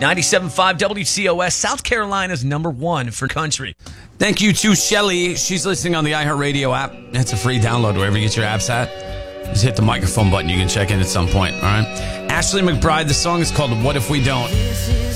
97.5 WCOS, South Carolina's #1 for country. Thank you to Shelly. She's listening on the iHeartRadio app. It's a free download wherever you get your apps at. Just hit the microphone button. You can check in at some point, all right? Ashley McBride, the song is called What If We Don't?